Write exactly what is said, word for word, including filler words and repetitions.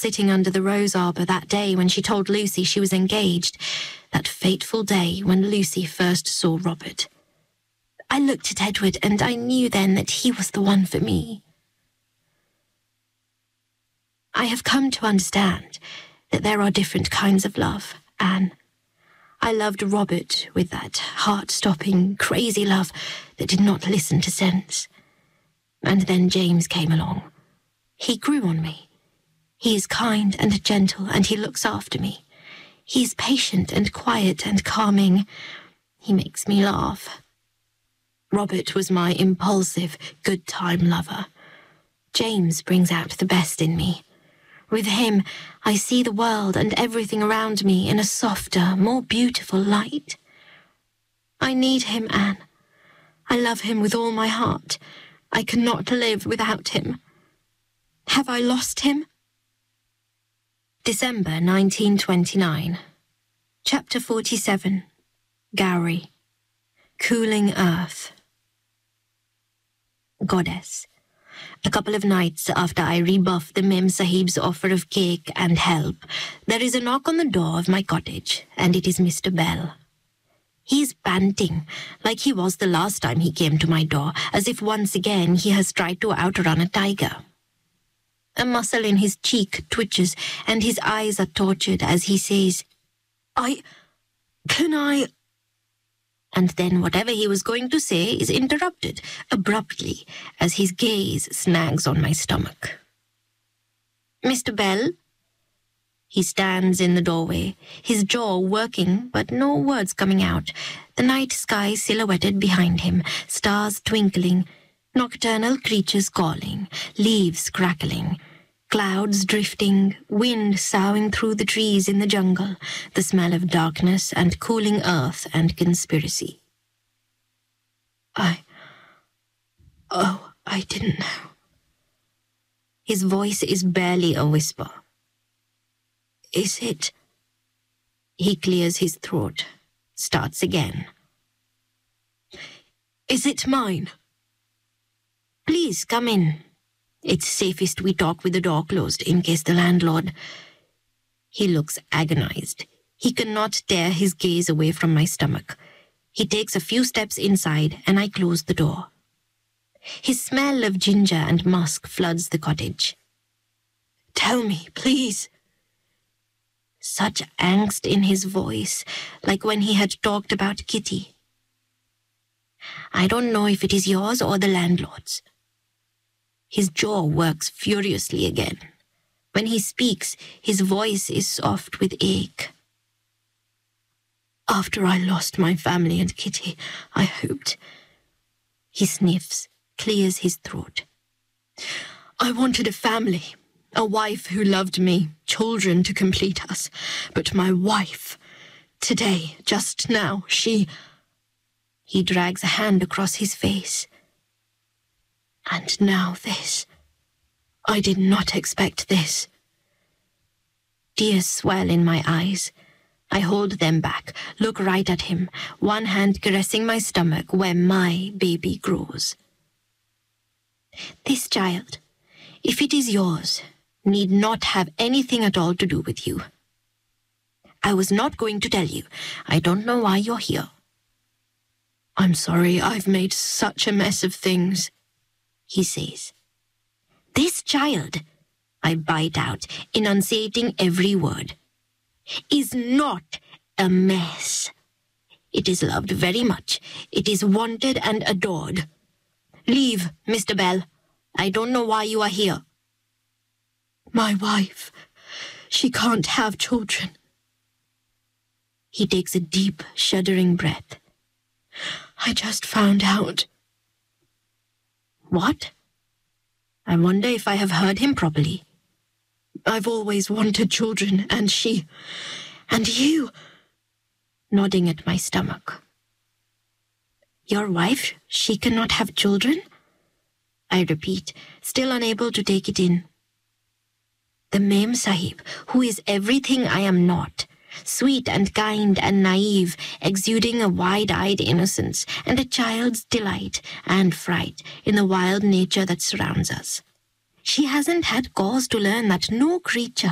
sitting under the rose arbor that day when she told Lucy she was engaged, that fateful day when Lucy first saw Robert. I looked at Edward and I knew then that he was the one for me. I have come to understand that there are different kinds of love, Anne. I loved Robert with that heart-stopping, crazy love that did not listen to sense. And then James came along. He grew on me. He is kind and gentle, and he looks after me. He is patient and quiet and calming. He makes me laugh. Robert was my impulsive, good-time lover. James brings out the best in me. With him, I see the world and everything around me in a softer, more beautiful light. I need him, Anne. I love him with all my heart. I cannot live without him. Have I lost him? December nineteen twenty-nine. Chapter forty-seven. Gowrie. Cooling Earth. Goddess. A couple of nights after I rebuffed the Mem Sahib's offer of cake and help, there is a knock on the door of my cottage, and it is Mister Bell. He is panting, like he was the last time he came to my door, as if once again he has tried to outrun a tiger. A muscle in his cheek twitches, and his eyes are tortured as he says, I... can I... And then whatever he was going to say is interrupted, abruptly, as his gaze snags on my stomach. Mister Bell? He stands in the doorway, his jaw working, but no words coming out, the night sky silhouetted behind him, stars twinkling, nocturnal creatures calling, leaves crackling, clouds drifting, wind soughing through the trees in the jungle, the smell of darkness and cooling earth and conspiracy. I... Oh, I didn't know. His voice is barely a whisper. Is it... He clears his throat, starts again. Is it mine? Please come in. It's safest we talk with the door closed in case the landlord... He looks agonized. He cannot tear his gaze away from my stomach. He takes a few steps inside and I close the door. His smell of ginger and musk floods the cottage. Tell me, please. Such angst in his voice, like when he had talked about Kitty. I don't know if it is yours or the landlord's. His jaw works furiously again. When he speaks, his voice is soft with ache. After I lost my family and Kitty, I hoped... He sniffs, clears his throat. I wanted a family, a wife who loved me, children to complete us. But my wife, today, just now, she... He drags a hand across his face. And now this. I did not expect this. Tears swell in my eyes. I hold them back, look right at him, one hand caressing my stomach where my baby grows. This child, if it is yours, need not have anything at all to do with you. I was not going to tell you. I don't know why you're here. I'm sorry, I've made such a mess of things. He says. This child, I bite out, enunciating every word, is not a mess. It is loved very much. It is wanted and adored. Leave, Mister Bell. I don't know why you are here. My wife, she can't have children. He takes a deep, shuddering breath. I just found out. What? I wonder if I have heard him properly. I've always wanted children, and she... and you... Nodding at my stomach. Your wife, she cannot have children? I repeat, still unable to take it in. The Mem Sahib, who is everything I am not, sweet and kind and naive, exuding a wide-eyed innocence and a child's delight and fright in the wild nature that surrounds us. She hasn't had cause to learn that no creature